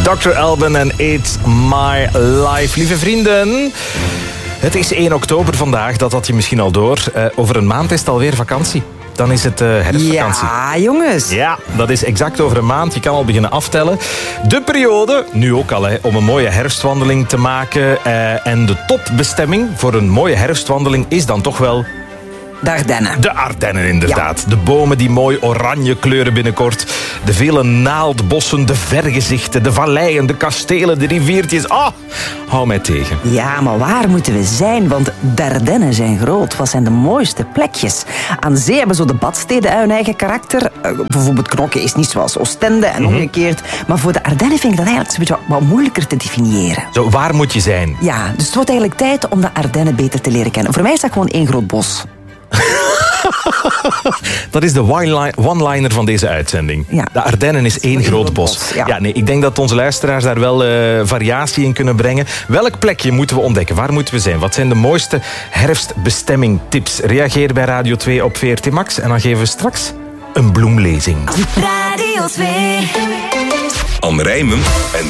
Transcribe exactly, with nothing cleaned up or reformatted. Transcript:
dokter Alban en It's My Life. Lieve vrienden, het is één oktober vandaag, dat had je misschien al door. Uh, over een maand is het alweer vakantie. Dan is het uh, herfstvakantie. Ja, jongens. Ja, dat is exact over een maand. Je kan al beginnen aftellen. De periode, nu ook al, hè, om een mooie herfstwandeling te maken. Uh, en de topbestemming voor een mooie herfstwandeling is dan toch wel... De Ardennen. De Ardennen, inderdaad. Ja. De bomen die mooi oranje kleuren binnenkort. De vele naaldbossen, de vergezichten, de valleien, de kastelen, de riviertjes. Ah, oh, hou mij tegen. Ja, maar waar moeten we zijn? Want de Ardennen zijn groot. Wat zijn de mooiste plekjes? Aan zee hebben zo de badsteden hun eigen karakter. Uh, bijvoorbeeld Knokke is niet zoals Oostende en mm-hmm. omgekeerd. Maar voor de Ardennen vind ik dat eigenlijk zo'n beetje wat moeilijker te definiëren. Zo, waar moet je zijn? Ja, dus het wordt eigenlijk tijd om de Ardennen beter te leren kennen. Voor mij is dat gewoon één groot bos. Dat is de one-liner van deze uitzending. Ja. De Ardennen is één groot bos. bos ja. Ja, nee, ik denk dat onze luisteraars daar wel uh, variatie in kunnen brengen. Welk plekje moeten we ontdekken? Waar moeten we zijn? Wat zijn de mooiste herfstbestemming-tips? Reageer bij Radio twee op V R T Max en dan geven we straks een bloemlezing. Radio twee. Anne Rijmen en